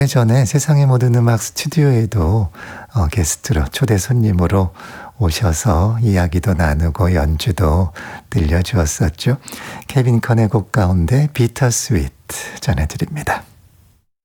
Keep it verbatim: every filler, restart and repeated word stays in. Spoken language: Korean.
전에 세상의 모든 음악 스튜디오에도 어, 게스트로 초대 손님으로 오셔서 이야기도 나누고 연주도 들려주었었죠. 케빈 컨의 곡 가운데 비터 스위트 전해드립니다.